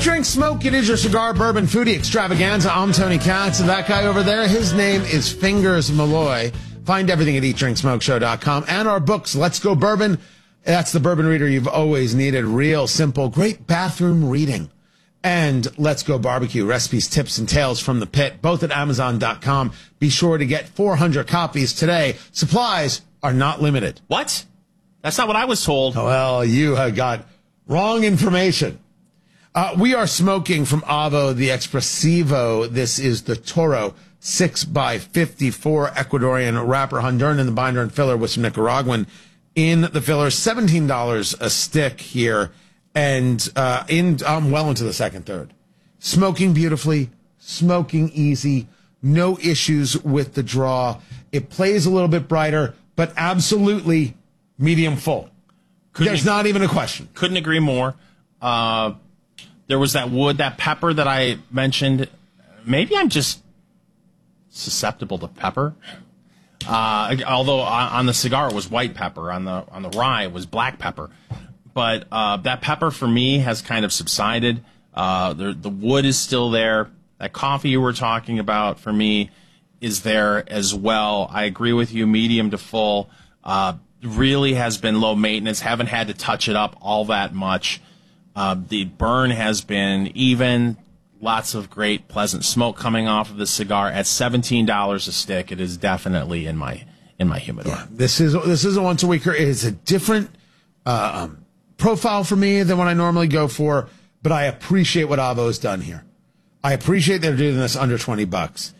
Drink, Smoke. It is your cigar bourbon foodie extravaganza. I'm Tony Katz, and that guy over there, his name is Fingers Malloy. Find everything at eatdrinksmokeshow.com and our books. Let's Go Bourbon. That's the bourbon reader you've always needed. Real simple, great bathroom reading. And Let's Go Barbecue, recipes, tips, and tales from the pit, both at Amazon.com. Be sure to get 400 copies today. Supplies are not limited. What? That's not what I was told. Well, you have got wrong information. We are smoking from Avo the Expresivo. This is the Toro 6x54 Ecuadorian wrapper, Honduran in the binder and filler with some Nicaraguan in the filler. $17 a stick here, and well into the second third. Smoking beautifully, smoking easy, no issues with the draw. It plays a little bit brighter, but absolutely medium full. There's not even a question. Couldn't agree more. There was that wood, that pepper that I mentioned. Maybe I'm just susceptible to pepper. Although on the cigar it was white pepper, on the rye it was black pepper. But that pepper for me has kind of subsided. The wood is still there. That coffee you were talking about for me is there as well. I agree with you, medium to full. Really has been low maintenance. Haven't had to touch it up all that much. The burn has been even. Lots of great, pleasant smoke coming off of the cigar at $17 a stick. It is definitely in my humidor. Yeah, this is a once a weeker. It is a different profile for me than what I normally go for, but I appreciate what Avo has done here. I appreciate they're doing this under $20.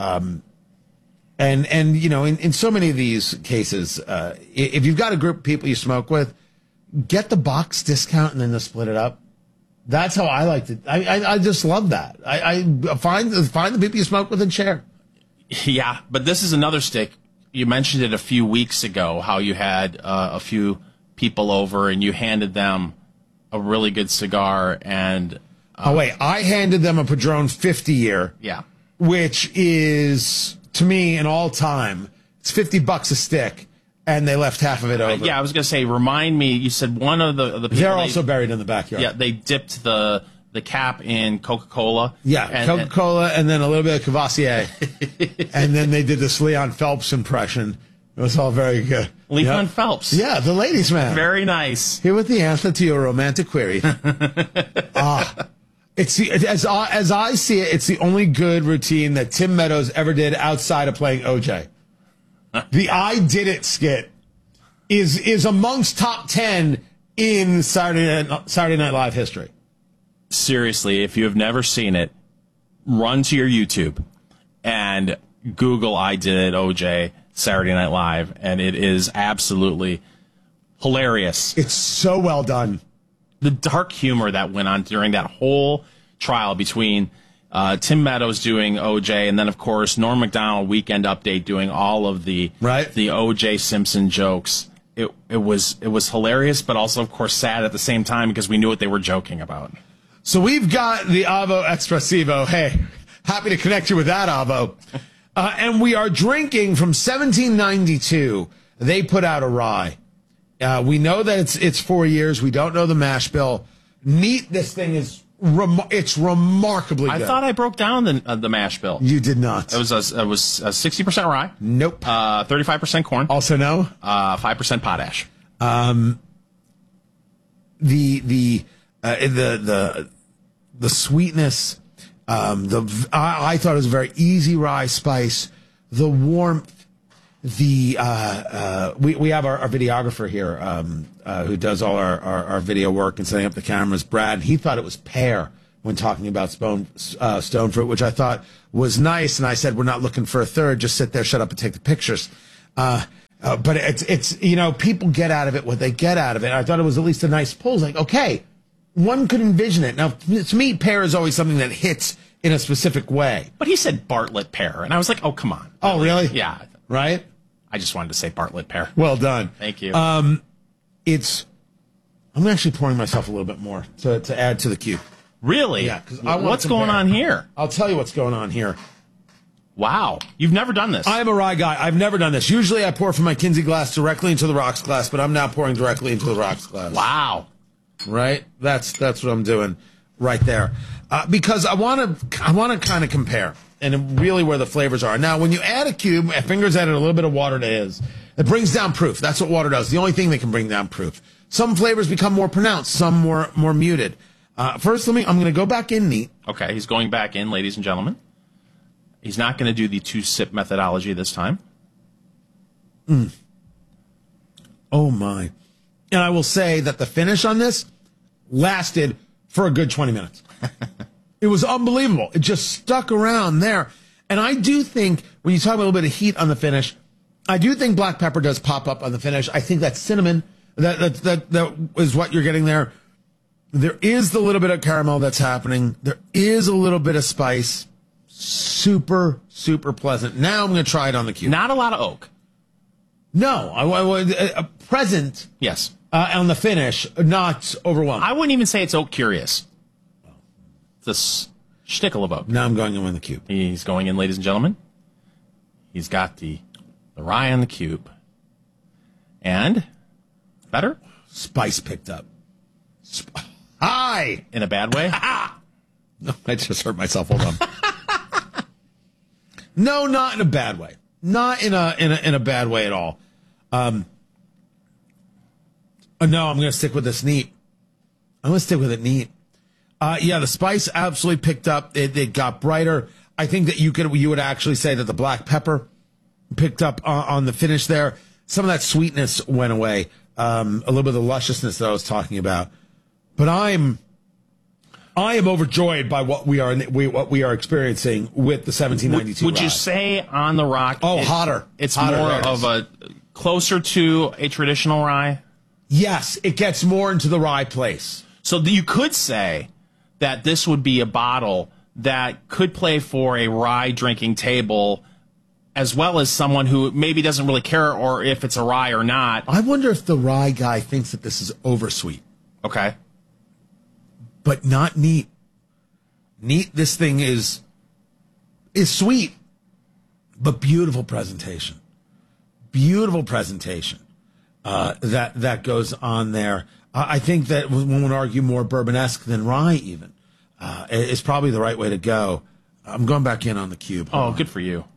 And you know, in so many of these cases, if you've got a group of people you smoke with, get the box discount and then they'll split it up. That's how I like to. I just love that. I find the people you smoke with and share. Yeah, but this is another stick. You mentioned it a few weeks ago, how you had a few people over and you handed them a really good cigar. And I handed them a Padron 50 year. Yeah, which is to me an all time. It's $50 a stick. And they left half of it over. Yeah, I was going to say, remind me, you said one of the people... They're also buried in the backyard. Yeah, they dipped the cap in Coca-Cola. Yeah, Coca-Cola and then a little bit of Cavassier. And then they did this Leon Phelps impression. It was all very good. Leon Phelps. Yeah, the ladies' man. Very nice. Here with the answer to your romantic query. As I see it, it's the only good routine that Tim Meadows ever did outside of playing OJ. The I Did It skit is amongst top 10 in Saturday Night Live history. Seriously, if you have never seen it, run to your YouTube and Google I Did It OJ Saturday Night Live, and it is absolutely hilarious. It's so well done. The dark humor that went on during that whole trial between Tim Meadows doing OJ, and then of course Norm Macdonald, Weekend Update, doing all of the OJ Simpson jokes. It was hilarious, but also of course sad at the same time because we knew what they were joking about. So we've got the Avo Expresivo. Hey, happy to connect you with that, Avo. And we are drinking from 1792. They put out a rye. We know that it's 4 years. We don't know the mash bill. Neat. This thing is. It's remarkably good. I thought I broke down the mash bill. You did not. It was 60% rye. Nope. 35% corn. Also no. 5% potash. The sweetness. I thought it was a very easy rye spice. The warmth. We have our videographer here who does all our video work and setting up the cameras, Brad. He thought it was pear when talking about stone fruit, which I thought was nice. And I said, we're not looking for a third. Just sit there, shut up, and take the pictures. But it's you know, people get out of it what they get out of it. I thought it was at least a nice pull. It's like, okay, one could envision it. Now, to me, pear is always something that hits in a specific way. But he said Bartlett pear, and I was like, oh, come on. Oh, really? Yeah. Right? I just wanted to say Bartlett pear. Well done. Thank you. I'm actually pouring myself a little bit more to add to the queue. Really? Yeah. What's going on here? I'll tell you what's going on here. Wow. You've never done this. I'm a rye guy. I've never done this. Usually I pour from my Kinsey glass directly into the rocks glass, but I'm now pouring directly into the rocks glass. Wow. Right? That's what I'm doing. right there, because I want to kind of compare and really where the flavors are. Now, when you add a cube, Fingers added a little bit of water to his. It brings down proof. That's what water does. The only thing that can bring down proof. Some flavors become more pronounced, some more muted. First, I'm going to go back in neat. Okay, he's going back in, ladies and gentlemen. He's not going to do the 2-sip methodology this time. Oh, my. And I will say that the finish on this lasted for a good 20 minutes. It was unbelievable. It just stuck around there. And I do think, when you talk about a little bit of heat on the finish, I do think black pepper does pop up on the finish. I think that cinnamon, that is what you're getting there. There is the little bit of caramel that's happening. There is a little bit of spice. Super, super pleasant. Now I'm going to try it on the cube. Not a lot of oak. No, I present. Yes. On the finish, not overwhelming. I wouldn't even say it's oak curious. It's a shtickle of oak. Now I'm going in with the cube. He's going in, ladies and gentlemen. He's got the rye on the cube. And better? Spice picked up. Hi! In a bad way? No, I just hurt myself. Hold on. No, not in a bad way. Not in a bad way at all. No, I'm going to stick with this neat. I'm going to stick with it neat. Yeah, the spice absolutely picked up. It got brighter. I think that you would actually say that the black pepper picked up on the finish there. Some of that sweetness went away. A little bit of the lusciousness that I was talking about. But I am overjoyed by what we are experiencing with the 1792. Would rye. you say on the rock? Oh, hotter. It's Hotter, more there it of is. a closer to a traditional rye. Yes, it gets more into the rye place. So you could say that this would be a bottle that could play for a rye drinking table, as well as someone who maybe doesn't really care or if it's a rye or not. I wonder if the rye guy thinks that this is oversweet. Okay. But not neat. Neat, this thing is sweet, but beautiful presentation. Beautiful presentation that goes on there. I think that one would argue more bourbon-esque than rye even. Is probably the right way to go. I'm going back in on the cube. Hold on. Good for you.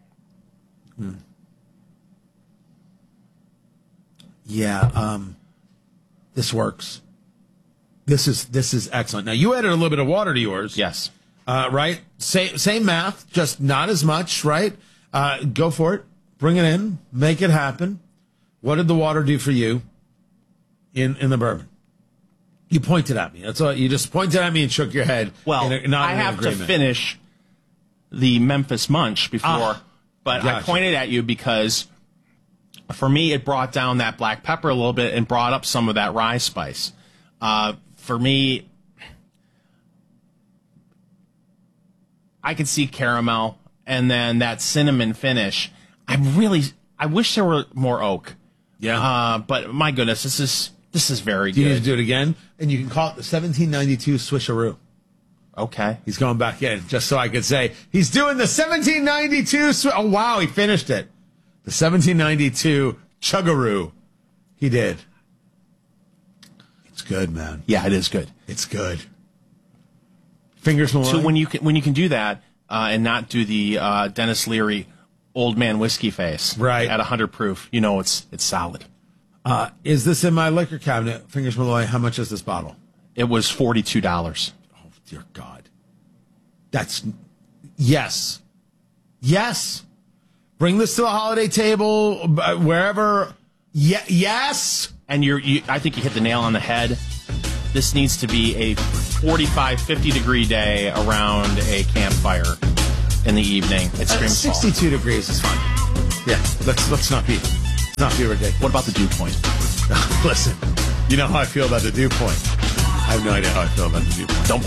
Yeah, this works. This is excellent. Now you added a little bit of water to yours. Yes. Right? Same math, just not as much, right? Go for it. Bring it in. Make it happen. What did the water do for you in the bourbon? You pointed at me. That's all. You just pointed at me and shook your head. Well, not I in have to agreement. finish the Memphis Munch before, but I gotcha. pointed at you because for me it brought down that black pepper a little bit and brought up some of that rye spice. For me, I could see caramel and then that cinnamon finish. I wish there were more oak. Yeah. But my goodness, this is very You need to good. do it again, and you can call it the 1792 Swisheroo. Okay. He's going back in, just so I could say he's doing the 1792. Oh wow, he finished it. The 1792 Chuggaroo. He did. It's good, man. Yeah, it is good. It's good. Fingers Malloy. So when you can do that and not do the Dennis Leary old man whiskey face Right. at 100 proof, you know it's solid. Is this in my liquor cabinet? Fingers Malloy, how much is this bottle? It was $42. Oh, dear God. That's, yes. Yes. Bring this to the holiday table, wherever. Yes. And I think you hit the nail on the head. This needs to be a 45, 50 degree day around a campfire in the evening at Screamsall. 62 degrees is fine. Yeah, let's not be ridiculous. What about the dew point? Listen, you know how I feel about the dew point. I have no idea how I feel about the dew point. Don't